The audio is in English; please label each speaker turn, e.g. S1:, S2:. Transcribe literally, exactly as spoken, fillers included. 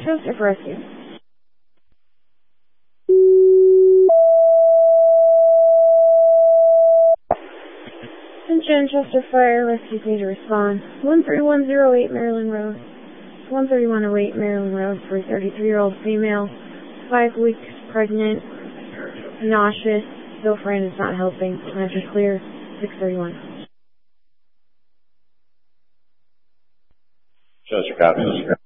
S1: Chester for rescue. Attention, Chester Fire Rescue need to respond. one three one zero eight Maryland Road. one three one oh eight Maryland Road for a thirty-three-year-old female, five weeks pregnant, nauseous. Zofran is not helping. Measure clear. six thirty-one.
S2: Chester, copy.